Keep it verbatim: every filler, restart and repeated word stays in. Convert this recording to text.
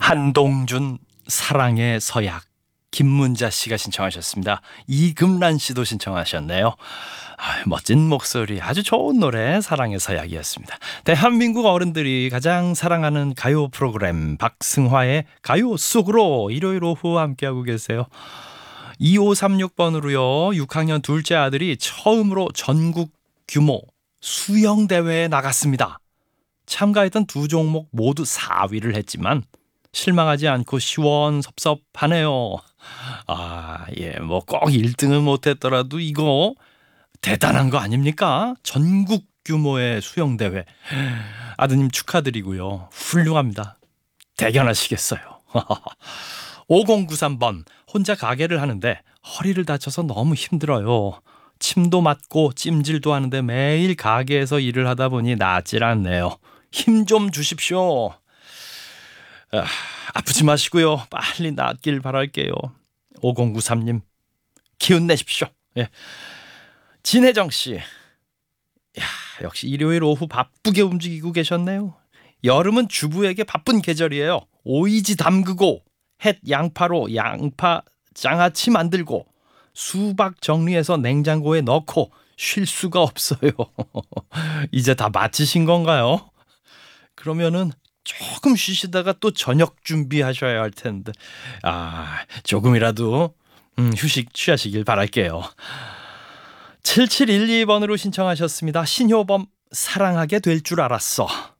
한동준 사랑의 서약, 김문자 씨가 신청하셨습니다. 이금란 씨도 신청하셨네요. 아, 멋진 목소리, 아주 좋은 노래 사랑의 서약이었습니다. 대한민국 어른들이 가장 사랑하는 가요 프로그램 박승화의 가요 속으로 일요일 오후 함께하고 계세요. 이오삼육 번으로요. 육 학년 둘째 아들이 처음으로 전국 규모 수영대회에 나갔습니다. 참가했던 두 종목 모두 사 위를 했지만 실망하지 않고 시원섭섭하네요. 아, 예, 뭐 꼭 일 등은 못했더라도 이거 대단한 거 아닙니까? 전국 규모의 수영대회. 아드님 축하드리고요. 훌륭합니다. 대견하시겠어요. 오공구삼 번, 혼자 가게를 하는데 허리를 다쳐서 너무 힘들어요. 침도 맞고 찜질도 하는데 매일 가게에서 일을 하다 보니 낫질 않네요. 힘 좀 주십시오. 아, 아프지 마시고요. 빨리 낫길 바랄게요. 오공구삼 님 기운 내십시오. 예. 진혜정 씨, 야, 역시 일요일 오후 바쁘게 움직이고 계셨네요. 여름은 주부에게 바쁜 계절이에요. 오이지 담그고 햇 양파로 양파 장아찌 만들고 수박 정리해서 냉장고에 넣고 쉴 수가 없어요. 이제 다 마치신 건가요? 그러면은 조금 쉬시다가 또 저녁 준비하셔야 할 텐데, 아, 조금이라도 음, 휴식 취하시길 바랄게요. 칠칠일이 번으로 신청하셨습니다. 신효범, 사랑하게 될 줄 알았어.